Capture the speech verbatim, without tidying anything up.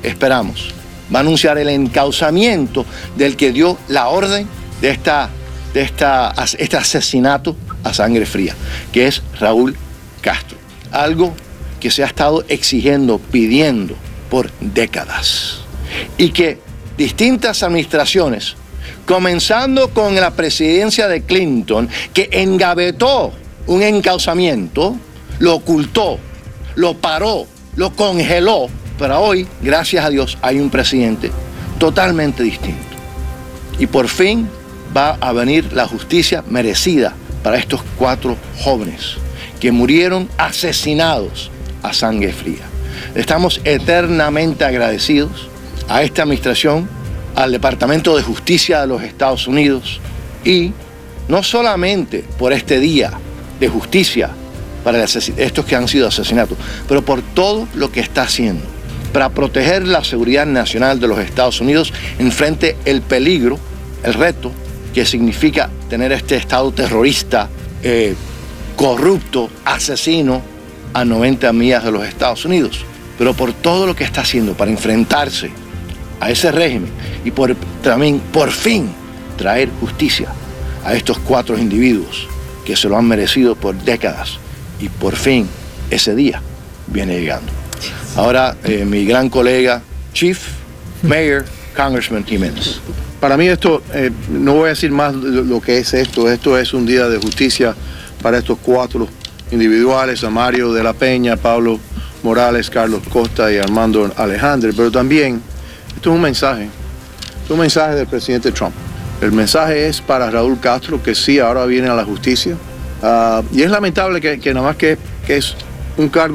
esperamos, va a anunciar el encauzamiento del que dio la orden de, esta, de esta, este asesinato a sangre fría, que es Raúl Castro. Algo que se ha estado exigiendo, pidiendo por décadas. Y que distintas administraciones, comenzando con la presidencia de Clinton, que engavetó un encauzamiento, lo ocultó, lo paró, lo congeló, pero hoy, gracias a Dios, hay un presidente totalmente distinto. Y por fin va a venir la justicia merecida para estos cuatro jóvenes que murieron asesinados a sangre fría. Estamos eternamente agradecidos a esta administración, al Departamento de Justicia de los Estados Unidos, y no solamente por este día de justicia para estos que han sido asesinatos, pero por todo lo que está haciendo para proteger la seguridad nacional de los Estados Unidos enfrente el peligro, el reto que significa tener este Estado terrorista, eh, corrupto, asesino a noventa millas de los Estados Unidos, pero por todo lo que está haciendo para enfrentarse a ese régimen y por, también por fin traer justicia a estos cuatro individuos que se lo han merecido por décadas, y por fin ese día viene llegando. Ahora eh, mi gran colega Chief Mayor Congressman Jiménez. Para mí esto, eh, no voy a decir más lo, lo que es esto, esto es un día de justicia para estos cuatro individuales, a Mario de la Peña, Pablo Morales, Carlos Costa y Armando Alejandre, pero también esto es un mensaje, es un mensaje del presidente Trump. El mensaje es para Raúl Castro, que sí, ahora viene a la justicia, uh, y es lamentable que, que nada más que, que es un cargo